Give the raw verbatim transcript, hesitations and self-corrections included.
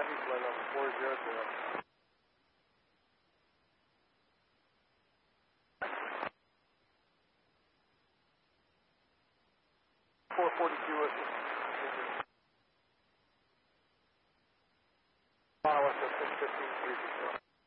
He's flight level four zero zero. four forty-two was Mile West six fifteen three zero.